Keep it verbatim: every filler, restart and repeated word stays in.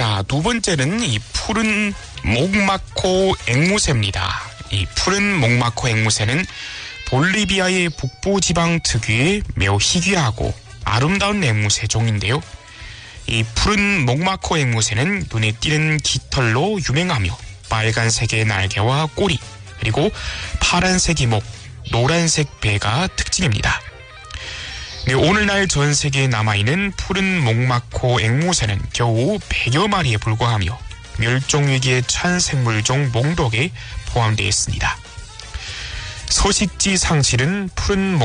자, 두 번째는 이 푸른 목마코 앵무새입니다. 이 푸른 목마코 앵무새는 볼리비아의 북부지방 특유의 매우 희귀하고 아름다운 앵무새 종인데요. 이 푸른 목마코 앵무새는 눈에 띄는 깃털로 유명하며 빨간색의 날개와 꼬리, 그리고 파란색 이목, 노란색 배가 특징입니다. 네, 오늘날 전 세계에 남아있는 푸른 목마코 앵무새는 겨우 백여 마리에 불과하며 멸종위기에 처한 생물종 목록에 포함되어 있습니다. 서식지 상실은 푸른